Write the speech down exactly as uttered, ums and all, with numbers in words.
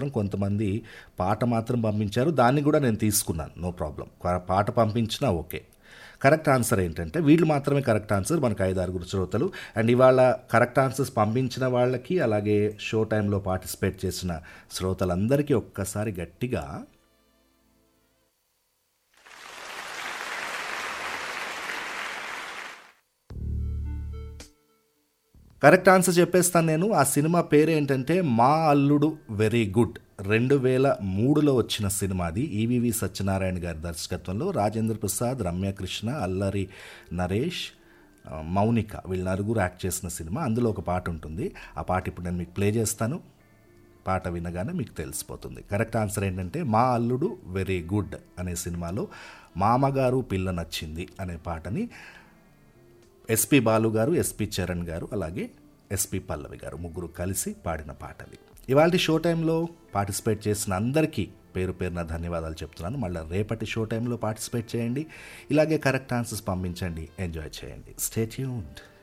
మాత్రం కొంతమంది పాట మాత్రం పంపించారు. దాన్ని కూడా నేను తీసుకున్నాను, నో ప్రాబ్లం. పాట పంపించినా ఓకే. కరెక్ట్ ఆన్సర్ ఏంటంటే వీళ్ళు మాత్రమే కరెక్ట్ ఆన్సర్, మనకు ఐదు ఆరుగురు శ్రోతలు. అండ్ ఇవాళ కరెక్ట్ ఆన్సర్స్ పంపించిన వాళ్ళకి అలాగే షో టైంలో పార్టిసిపేట్ చేసిన శ్రోతలందరికీ ఒక్కసారి గట్టిగా కరెక్ట్ ఆన్సర్ చెప్పేస్తాను నేను. ఆ సినిమా పేరు ఏంటంటే మా అల్లుడు వెరీ గుడ్. రెండు వేల మూడులో వచ్చిన సినిమా అది. ఈవివి సత్యనారాయణ గారి దర్శకత్వంలో రాజేంద్ర ప్రసాద్, రమ్యకృష్ణ, అల్లరి నరేష్, ఆ, మౌనిక వీళ్ళ నలుగురు యాక్ట్ చేసిన సినిమా. అందులో ఒక పాట ఉంటుంది. ఆ పాట ఇప్పుడు నేను మీకు ప్లే చేస్తాను. పాట వినగానే మీకు తెలిసిపోతుంది. కరెక్ట్ ఆన్సర్ ఏంటంటే మా అల్లుడు వెరీ గుడ్ అనే సినిమాలో మామగారు పిల్ల నచ్చింది అనే పాటని ఎస్పి బాలు గారు, ఎస్పి చరణ్ గారు, అలాగే ఎస్పి పల్లవి గారు ముగ్గురు కలిసి పాడిన పాటది. ఇవాళ షో టైంలో పార్టిసిపేట్ చేసిన అందరికీ పేరు పేరున ధన్యవాదాలు చెప్తున్నాను. మళ్ళీ రేపటి షో టైంలో పార్టిసిపేట్ చేయండి. ఇలాగే కరెక్ట్ ఆన్సర్స్ పంపించండి, ఎంజాయ్ చేయండి. Stay tuned.